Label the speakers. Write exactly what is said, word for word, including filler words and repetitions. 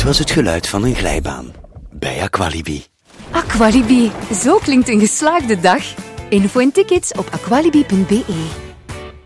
Speaker 1: Dit was het geluid van een glijbaan. Bij Aqualibi.
Speaker 2: Aqualibi, zo klinkt een geslaagde dag. Info en tickets op aqualibi punt be.